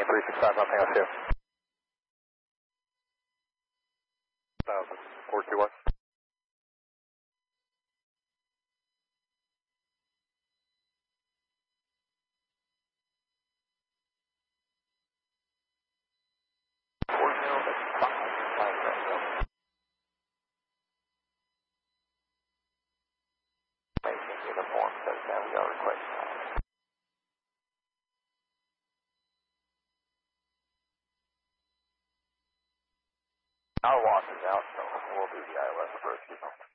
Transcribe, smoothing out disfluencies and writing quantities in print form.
365, nothing else here. 1000, 421. Uniform, so now we are requesting. Our watch is out, so we'll do the ILS first.